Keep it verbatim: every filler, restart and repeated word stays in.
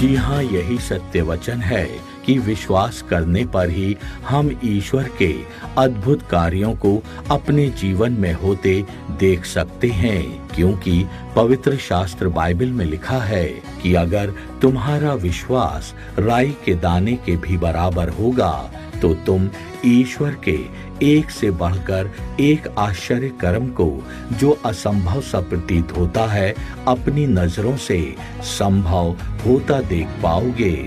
जी हाँ, यही सत्य वचन है कि विश्वास करने पर ही हम ईश्वर के अद्भुत कार्यों को अपने जीवन में होते देख सकते हैं, क्योंकि पवित्र शास्त्र बाइबल में लिखा है कि अगर तुम्हारा विश्वास राई के दाने के भी बराबर होगा तो तुम ईश्वर के एक से बढ़कर एक आश्चर्य कर्म को, जो असंभव सा प्रतीत होता है, अपनी नजरों से संभव होता देख पाओगे।